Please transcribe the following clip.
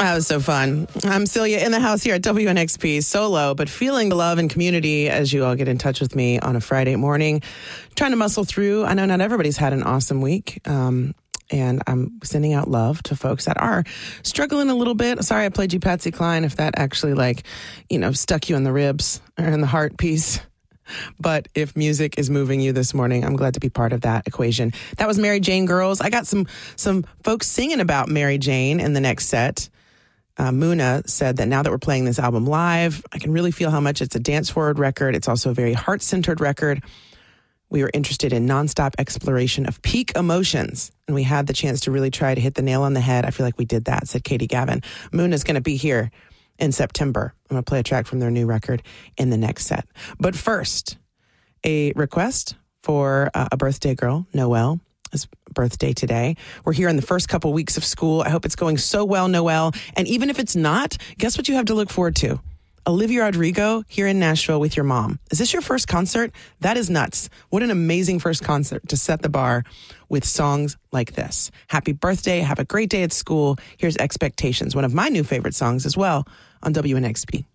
That was so fun. I'm Celia in the house here at WNXP, solo, but feeling the love and community as you all get in touch with me on a Friday morning, trying to muscle through. I know not everybody's had an awesome week, and I'm sending out love to folks that are struggling a little bit. Sorry I played you Patsy Cline if that actually stuck you in the ribs or in the heart piece. But if music is moving you this morning, I'm glad to be part of that equation. That was Mary Jane Girls. I got some folks singing about Mary Jane in the next set. Muna said that now that we're playing this album live, I can really feel how much it's a dance-forward record. It's also a very heart-centered record. We were interested in nonstop exploration of peak emotions, and we had the chance to really try to hit the nail on the head. I feel like we did that, said Katie Gavin. Muna's going to be here in September. I'm going to play a track from their new record in the next set. But first, a request for a birthday girl, Noelle. His birthday today. We're here in the first couple weeks of school. I hope it's going so well, Noelle. And even if it's not, guess what you have to look forward to? Olivia Rodrigo here in Nashville with your mom. Is this your first concert? That is nuts. What an amazing first concert to set the bar with songs like this. Happy birthday. Have a great day at school. Here's Expectations, one of my new favorite songs as well on WNXP.